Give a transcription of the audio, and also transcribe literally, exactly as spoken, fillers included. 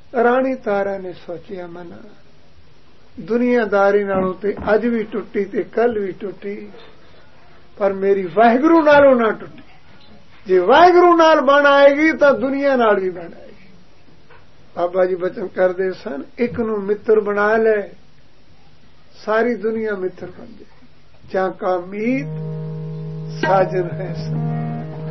ਰਾਣੀ ਤਾਰਾ ਨੇ ਸੋਚਿਆ ਮਨ ਦੁਨੀਆਦਾਰੀ ਨਾਲੋਂ ਤੇ ਅੱਜ ਵੀ ਟੁੱਟੀ ਤੇ ਕੱਲ ਵੀ ਟੁੱਟੀ, ਪਰ ਮੇਰੀ ਵਾਹਿਗੁਰੂ ਨਾਲੋਂ ਨਾ ਟੁੱਟੀ। ਜੇ ਵਾਹਿਗੁਰੂ ਨਾਲ ਬਣ ਆਏਗੀ ਤਾਂ ਦੁਨੀਆ ਨਾਲ ਵੀ ਬਣ ਆਏਗੀ। ਬਾਬਾ ਜੀ ਬਚਨ ਕਰਦੇ ਸਨ, ਇੱਕ ਨੂੰ ਮਿੱਤਰ ਬਣਾ ਲੈ ਸਾਰੀ ਦੁਨੀਆ ਮਿੱਤਰ ਬਣ ਜਾਏ। ਜਾਂ ਕਾ ਮੀਤ ਸਾਜਨ ਹੈ ਸਨ।